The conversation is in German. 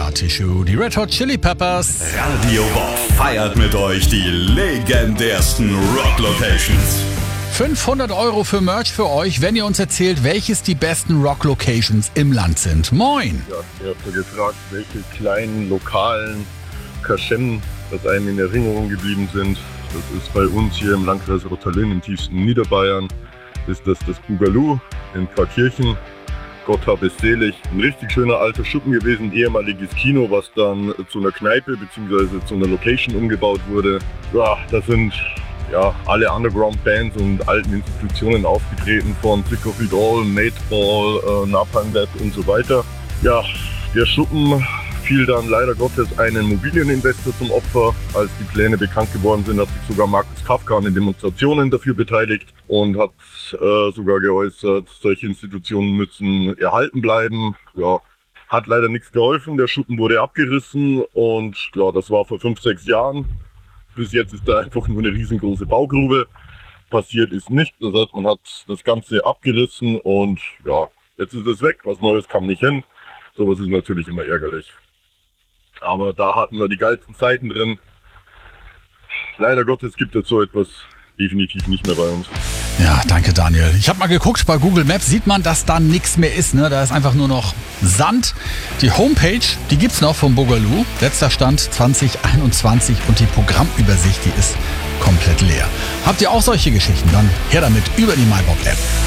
Scar Tissue, die Red Hot Chili Peppers. Radio Bob feiert mit euch die legendärsten Rock-Locations. 500 € für Merch für euch, wenn ihr uns erzählt, welches die besten Rock-Locations im Land sind. Moin! Ja, ihr habt ja gefragt, welche kleinen, lokalen Kaschem das einem in Erinnerung geblieben sind. Das ist bei uns hier im Landkreis Rottalin im tiefsten Niederbayern. Ist das Boogaloo in Pfarrkirchen. Gott hab es selig. Ein richtig schöner alter Schuppen gewesen, ein ehemaliges Kino, was dann zu einer Kneipe bzw. zu einer Location umgebaut wurde. Ja, da sind alle Underground-Bands und alten Institutionen aufgetreten, von Sick of It All, Madball, Napalm Death und so weiter. Ja, der Schuppen fiel dann leider Gottes einem Immobilieninvestor zum Opfer. Als die Pläne bekannt geworden sind, hat sich sogar Markus Kafka an den Demonstrationen dafür beteiligt und hat sogar geäußert, solche Institutionen müssen erhalten bleiben. Ja, hat leider nichts geholfen, der Schuppen wurde abgerissen und ja, das war vor 5, 6 Jahren. Bis jetzt ist da einfach nur eine riesengroße Baugrube. Passiert ist nicht, das heißt, man hat das Ganze abgerissen und ja, jetzt ist es weg, was Neues kam nicht hin. Sowas ist natürlich immer ärgerlich. Aber da hatten wir die geilsten Zeiten drin. Leider Gottes gibt es so etwas definitiv nicht mehr bei uns. Ja, danke Daniel. Ich habe mal geguckt, bei Google Maps sieht man, dass da nichts mehr ist. Ne? Da ist einfach nur noch Sand. Die Homepage, die gibt's noch vom Boogaloo. Letzter Stand 2021 und die Programmübersicht, die ist komplett leer. Habt ihr auch solche Geschichten? Dann her damit über die MyBob App.